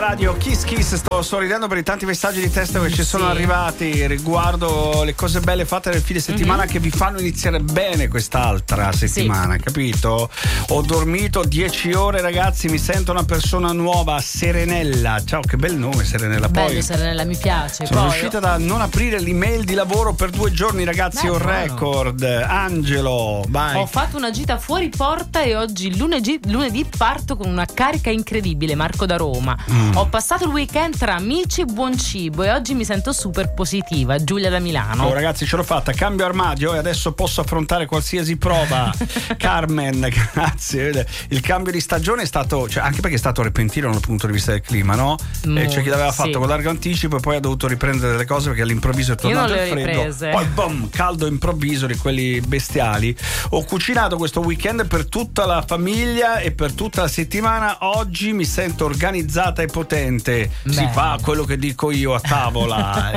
radio, Kiss, sto sorridendo per i tanti messaggi di testo che ci sono arrivati riguardo le cose belle fatte nel fine settimana che vi fanno iniziare bene quest'altra settimana, capito? Ho dormito 10 ore, ragazzi, mi sento una persona nuova. Serenella, ciao, che bel nome, Serenella. Bello, poi Serenella, mi piace. sono riuscita da non aprire l'email di lavoro per 2 giorni, ragazzi. Un record. Angelo, vai. Ho fatto una gita fuori porta e oggi lunedì parto con una carica incredibile. Marco da Roma. Ho passato il weekend tra amici e buon cibo e oggi mi sento super positiva. Giulia da Milano. Oh, ragazzi, ce l'ho fatta, cambio armadio e adesso posso affrontare qualsiasi prova. Carmen, grazie. Il cambio di stagione è stato, cioè, anche perché è stato repentino dal punto di vista del clima, no? C'è chi l'aveva fatto con largo anticipo e poi ha dovuto riprendere delle cose perché all'improvviso è tornato il freddo. Poi boom, caldo improvviso di quelli bestiali. Ho cucinato questo weekend per tutta la famiglia e per tutta la settimana. Oggi mi sento organizzata e potente. Si fa quello che dico io a tavola.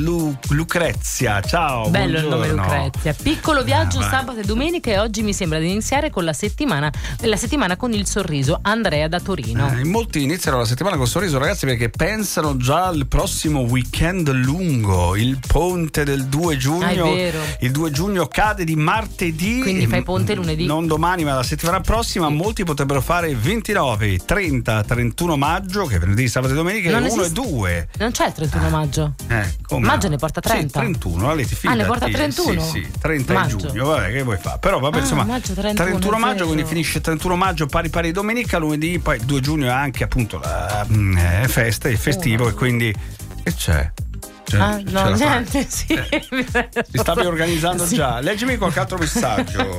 Lucrezia, ciao. Bello buongiorno. Il nome Lucrezia. Piccolo viaggio sabato e domenica e oggi mi sembra di iniziare con la settimana con il sorriso. Andrea da Torino. Molti iniziano la settimana col sorriso, ragazzi, perché pensano già al prossimo weekend lungo, il ponte del 2 giugno. È vero. Il 2 giugno cade di martedì. Quindi fai ponte lunedì. Non domani, ma la settimana prossima. Molti potrebbero fare 29, 30, 31 maggio, che è venerdì, sabato e domenica, non 1 e 2. Non c'è il 31 maggio. Come maggio no? ne porta 30. Sì, 31, Leti, fidati. Ne porta 31? Sì, 30 maggio. giugno, vabbè, che vuoi fare? Però vabbè, insomma, maggio, 31 maggio, quindi finisce 31 maggio pari domenica, lunedì, poi 2 giugno è anche appunto la festa, il festivo, e quindi che c'è? No, niente, sì. Si stavi organizzando già. Leggimi qualche altro messaggio.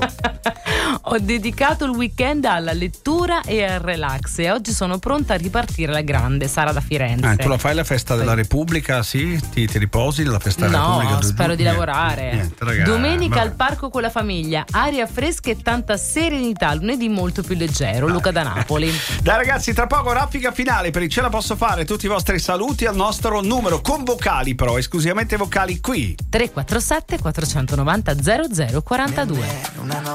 Ho dedicato il weekend alla lettura e al relax e oggi sono pronta a ripartire alla grande. Sara da Firenze. Tu la fai la festa della Repubblica? Sì? Ti riposi la festa della Repubblica? No, spero di lavorare. Niente, ragazzi, domenica al parco con la famiglia, aria fresca e tanta serenità. Lunedì molto più leggero. Luca da Napoli. Dai ragazzi, tra poco raffica finale per il Ce la posso fare. Tutti i vostri saluti al nostro numero con vocali, però esclusivamente vocali qui 347 490 0042.